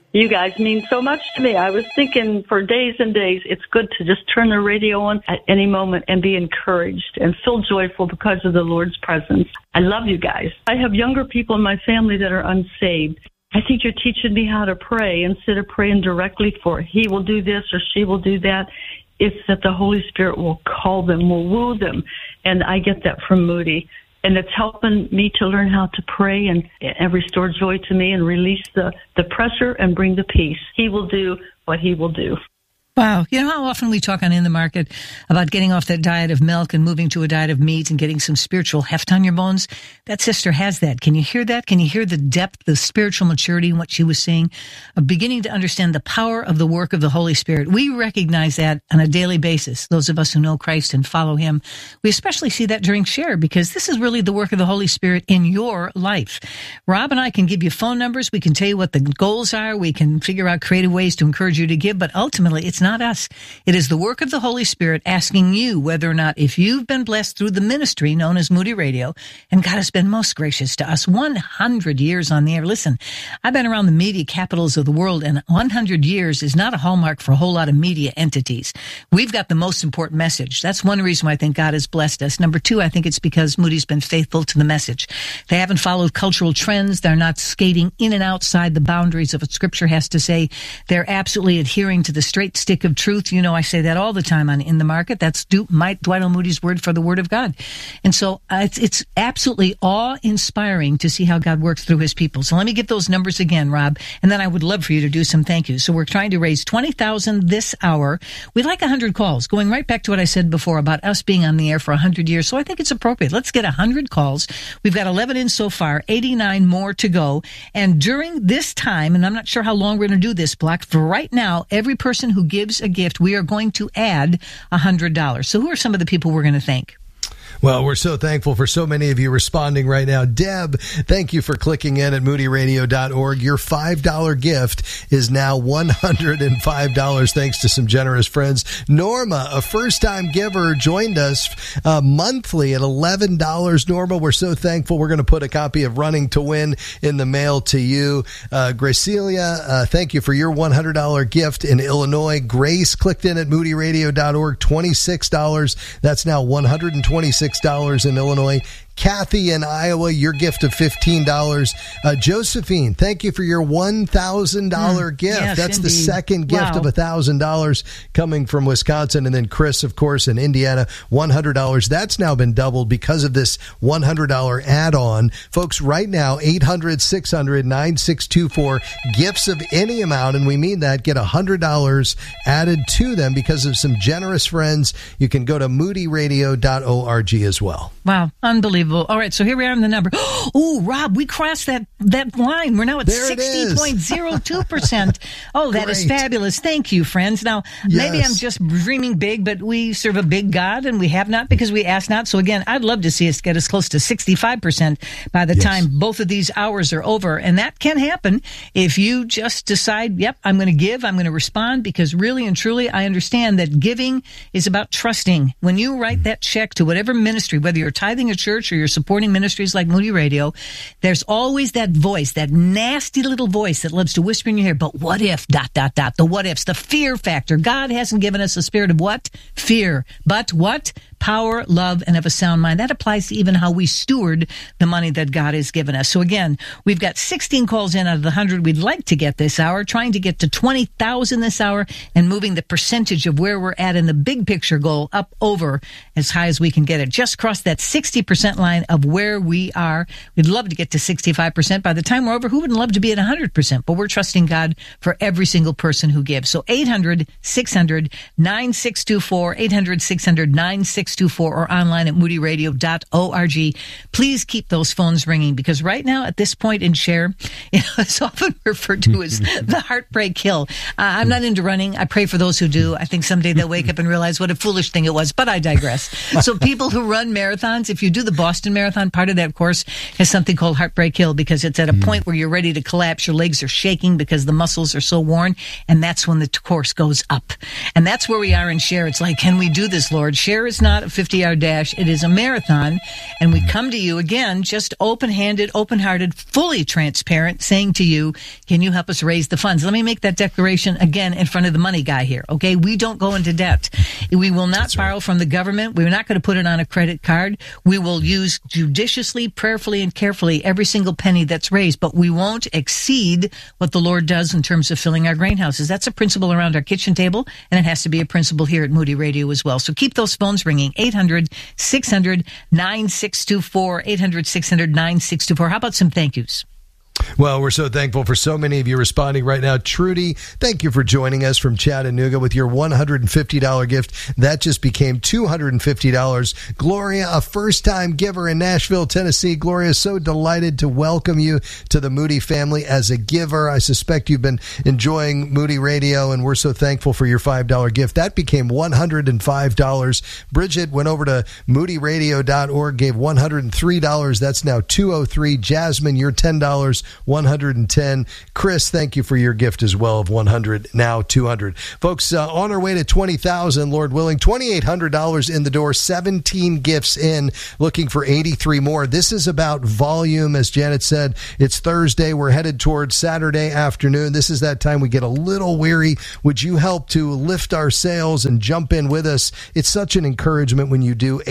You guys mean so much to me. I was thinking for days and days, it's good to just turn the radio on at any moment and be encouraged and feel joyful because of the Lord's presence. I love you guys. I have younger people in my family that are unsaved. I think you're teaching me how to pray instead of praying directly for he will do this or she will do that. It's that the Holy Spirit will call them, will woo them. And I get that from Moody. And it's helping me to learn how to pray and restore joy to me and release the pressure and bring the peace. He will do what he will do. Wow. You know how often we talk on In the Market about getting off that diet of milk and moving to a diet of meat and getting some spiritual heft on your bones? That sister has that. Can you hear that? Can you hear the depth, the spiritual maturity in what she was saying? Of beginning to understand the power of the work of the Holy Spirit. We recognize that on a daily basis. Those of us who know Christ and follow him, we especially see that during Share, because this is really the work of the Holy Spirit in your life. Rob and I can give you phone numbers. We can tell you what the goals are. We can figure out creative ways to encourage you to give, but ultimately it's not us. It is the work of the Holy Spirit asking you whether or not, if you've been blessed through the ministry known as Moody Radio, and God has been most gracious to us, 100 years on the air. Listen, I've been around the media capitals of the world, and 100 years is not a hallmark for a whole lot of media entities. We've got the most important message. That's one reason why I think God has blessed us. Number two, I think it's because Moody's been faithful to the message. They haven't followed cultural trends. They're not skating in and outside the boundaries of what Scripture has to say. They're absolutely adhering to the straight stick of truth. You know, I say that all the time on In the Market. That's Dwight L. Moody's word for the Word of God. And so it's absolutely awe-inspiring to see how God works through his people. So let me get those numbers again, Rob, and then I would love for you to do some thank yous. So we're trying to raise $20,000 this hour. We'd like 100 calls, going right back to what I said before about us being on the air for 100 years. So I think it's appropriate. Let's get 100 calls. We've got 11 in so far, 89 more to go. And during this time, and I'm not sure how long we're going to do this block, for right now, every person who gives a gift, we are going to add $100. So who are some of the people we're going to thank? Well, we're so thankful for so many of you responding right now. Deb, thank you for clicking in at moodyradio.org. Your $5 gift is now $105 thanks to some generous friends. Norma, a first-time giver, joined us monthly at $11. Norma, we're so thankful. We're going to put a copy of Running to Win in the mail to you. Gracilia, thank you for your $100 gift in Illinois. Grace clicked in at moodyradio.org, $26. That's now $126 in Illinois. Kathy in Iowa, your gift of $15. Josephine, thank you for your $1,000 gift. Yes, that's indeed. the second gift of $1,000 coming from Wisconsin. And then Chris, of course, in Indiana, $100. That's now been doubled because of this $100 add-on. Folks, right now, 800-600-9624, gifts of any amount, and we mean that, get $100 added to them because of some generous friends. You can go to moodyradio.org as well. Wow, unbelievable. All right, so here we are in the number. Oh, Rob, we crossed that line. We're now at 60.02%. Oh, that is fabulous. Thank you, friends. Now, maybe I'm just dreaming big, but we serve a big God, and we have not because we ask not. So again, I'd love to see us get as close to 65% by the time both of these hours are over. And that can happen if you just decide, yep, I'm going to give, I'm going to respond, because really and truly, I understand that giving is about trusting. When you write that check to whatever ministry, whether you're tithing a church or you're supporting ministries like Moody Radio, there's always that voice, that nasty little voice that loves to whisper in your ear, but what if, ... the what ifs, the fear factor. God hasn't given us a spirit of what? Fear. But what? Power, love, and of a sound mind. That applies to even how we steward the money that God has given us. So again, we've got 16 calls in out of the 100 we'd like to get this hour, trying to get to 20,000 this hour, and moving the percentage of where we're at in the big picture goal up over as high as we can get it. Just cross that 60% line of where we are. We'd love to get to 65%. By the time we're over, who wouldn't love to be at 100%? But we're trusting God for every single person who gives. So 800-600-9624, 800-600-9624, or online at moodyradio.org. Please keep those phones ringing, because right now at this point in Share, it's often referred to as the heartbreak hill. I'm not into running. I pray for those who do. I think someday they'll wake up and realize what a foolish thing it was, but I digress. So people who run marathons, if you do the Boston Boston Marathon, part of that course has something called Heartbreak Hill, because it's at a point where you're ready to collapse. Your legs are shaking because the muscles are so worn. And that's when the course goes up. And that's where we are in Share. It's like, can we do this, Lord? Share is not a 50-yard dash. It is a marathon. And we come to you again, just open-handed, open-hearted, fully transparent, saying to you, can you help us raise the funds? Let me make that declaration again in front of the money guy here. Okay. We don't go into debt. We will not borrow from the government. We're not going to put it on a credit card. We will use judiciously, prayerfully, and carefully every single penny that's raised, but we won't exceed what the Lord does in terms of filling our grain houses. That's a principle around our kitchen table, and it has to be a principle here at Moody Radio as well. So keep those phones ringing. 800-600-9624, 800-600-9624. How about some thank yous? Well, we're so thankful for so many of you responding right now. Trudy, thank you for joining us from Chattanooga with your $150 gift. That just became $250. Gloria, a first-time giver in Nashville, Tennessee. Gloria, so delighted to welcome you to the Moody family as a giver. I suspect you've been enjoying Moody Radio, and we're so thankful for your $5 gift. That became $105. Bridget went over to moodyradio.org, gave $103. That's now $203. Jasmine, your $10. 110. Chris, thank you for your gift as well of 100, now 200. Folks, on our way to 20,000, Lord willing, $2,800 in the door, 17 gifts in, looking for 83 more. This is about volume. As Janet said, it's Thursday. We're headed towards Saturday afternoon. This is that time we get a little weary. Would you help to lift our sails and jump in with us? It's such an encouragement when you do.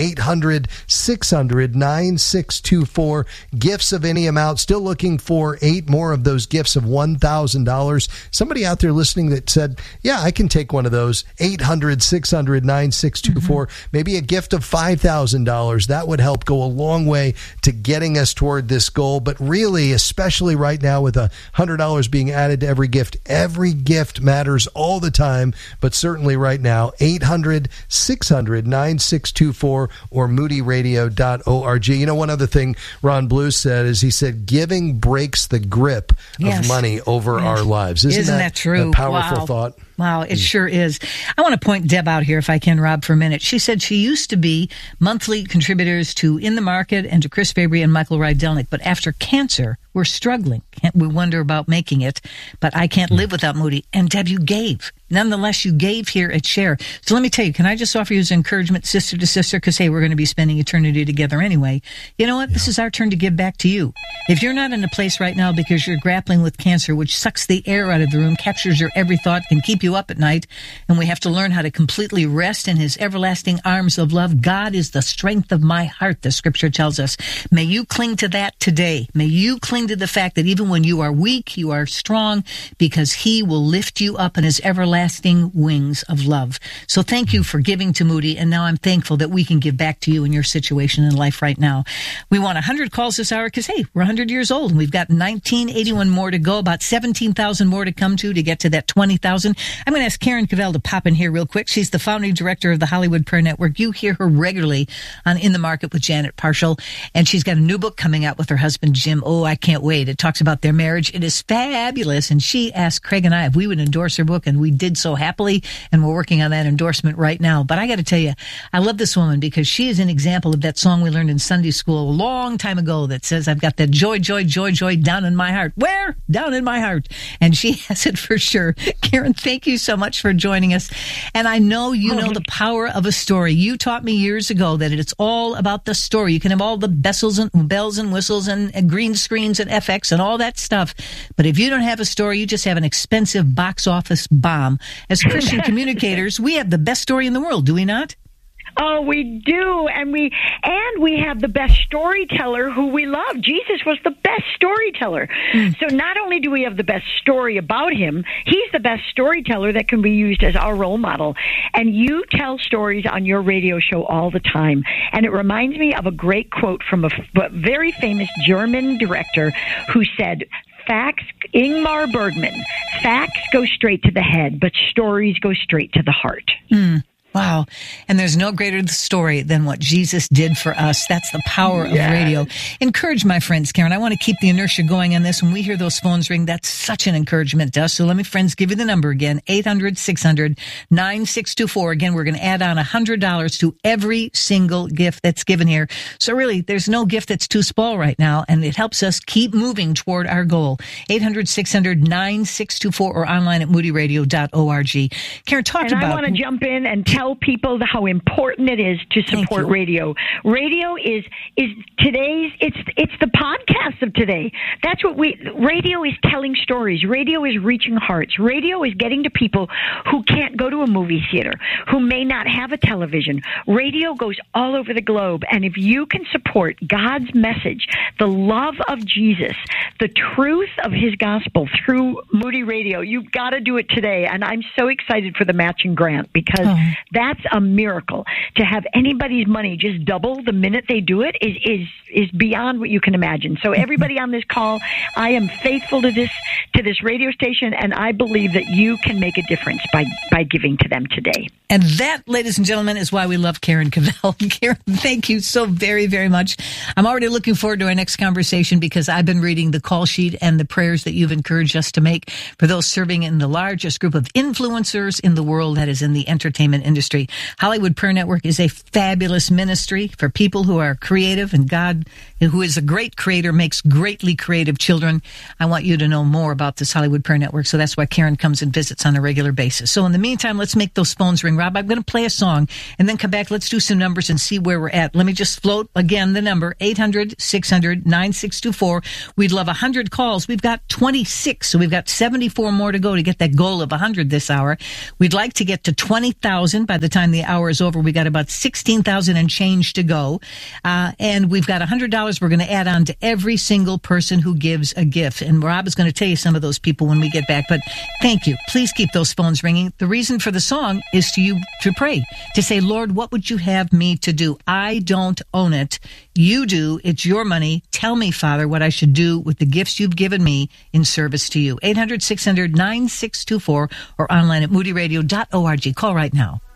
800-600-9624. Gifts of any amount. Still looking for 8 more of those gifts of $1,000. Somebody out there listening that said, yeah, I can take one of those. 800-600-9624. Maybe a gift of $5,000. That would help go a long way to getting us toward this goal. But really, especially right now with $100 being added to every gift matters all the time. But certainly right now, 800-600-9624 or moodyradio.org. You know, one other thing Ron Blue said is he said, giving breaks the grip of money over our lives. Isn't that true? A powerful thought? Wow, it sure is. I want to point Deb out here, if I can, Rob, for a minute. She said she used to be monthly contributors to In the Market and to Chris Fabry and Michael Rydelnik, but after cancer, we're struggling. We wonder about making it, but I can't live without Moody. And Deb, you gave. Nonetheless, you gave here at Share. So let me tell you, can I just offer you as encouragement, sister to sister, because, hey, we're going to be spending eternity together anyway. You know what? Yeah. This is our turn to give back to you. If you're not in a place right now because you're grappling with cancer, which sucks the air out of the room, captures your every thought, can keep you up at night, and we have to learn how to completely rest in his everlasting arms of love. God is the strength of my heart, the scripture tells us. May you cling to that today. May you cling to the fact that even when you are weak, you are strong, because he will lift you up in his everlasting wings of love. So thank you for giving to Moody, and now I'm thankful that we can give back to you in your situation in life right now. We want 100 calls this hour because, hey, we're 100 years old, and we've got 1981 more to go, about 17,000 more to come to get to that 20,000. I'm going to ask Karen Cavell to pop in here real quick. She's the founding director of the Hollywood Prayer Network. You hear her regularly on In the Market with Janet Parshall, and she's got a new book coming out with her husband, Jim. Oh, I can't wait. It talks about their marriage. It is fabulous, and she asked Craig and I if we would endorse her book, and we did so happily, and we're working on that endorsement right now. But I got to tell you, I love this woman because she is an example of that song we learned in Sunday school a long time ago that says, I've got that joy, joy, joy, joy down in my heart. Where? Down in my heart. And she has it for sure. Karen, thank you so much for joining us. And I know you know the power of a story. You taught me years ago that it's all about the story. You can have all the bells and whistles and green screens and FX and all that stuff. But if you don't have a story, you just have an expensive box office bomb. As Christian communicators, we have the best story in the world, do we not? Oh, we do, and we have the best storyteller who we love. Jesus was the best storyteller. So not only do we have the best story about him, he's the best storyteller that can be used as our role model. And you tell stories on your radio show all the time. And it reminds me of a great quote from a very famous German director who said, facts, Ingmar Bergman, facts go straight to the head, but stories go straight to the heart. Wow. And there's no greater story than what Jesus did for us. That's the power of radio. Encourage my friends, Karen. I want to keep the inertia going on this. When we hear those phones ring, that's such an encouragement to us. So let me, friends, give you the number again, 800-600-9624. Again, we're going to add on $100 to every single gift that's given here. So really, there's no gift that's too small right now, and it helps us keep moving toward our goal. 800-600-9624 or online at moodyradio.org. Karen, I want to jump in and tell people how important it is to support radio. Radio is today's, it's the podcast of today. That's what radio is telling stories. Radio is reaching hearts. Radio is getting to people who can't go to a movie theater, who may not have a television. Radio goes all over the globe. And if you can support God's message, the love of Jesus, the truth of his gospel through Moody Radio, you've got to do it today. And I'm so excited for the matching grant because that's a miracle. To have anybody's money just double the minute they do it is beyond what you can imagine. So everybody on this call, I am faithful to this radio station, and I believe that you can make a difference by giving to them today. And that, ladies and gentlemen, is why we love Karen Cavell. Karen, thank you so very, very much. I'm already looking forward to our next conversation because I've been reading the call sheet and the prayers that you've encouraged us to make for those serving in the largest group of influencers in the world, that is in the entertainment industry. Hollywood Prayer Network is a fabulous ministry for people who are creative, and God, who is a great creator, makes greatly creative children. I want you to know more about this Hollywood Prayer Network, so that's why Karen comes and visits on a regular basis. So in the meantime, let's make those phones ring. Rob, I'm going to play a song and then come back. Let's do some numbers and see where we're at. Let me just float again the number, 800-600-9624. We'd love 100 calls. We've got 26, so we've got 74 more to go to get that goal of 100 this hour. We'd like to get to 20,000 by the time the hour is over. We got about 16,000 and change to go. And we've got $100 we're going to add on to every single person who gives a gift. And Rob is going to tell you some of those people when we get back. But thank you. Please keep those phones ringing. The reason for the song is to pray, to say, Lord, what would you have me to do? I don't own it. You do. It's your money. Tell me, Father, what I should do with the gifts you've given me in service to you. 800-600-9624 or online at moodyradio.org. Call right now.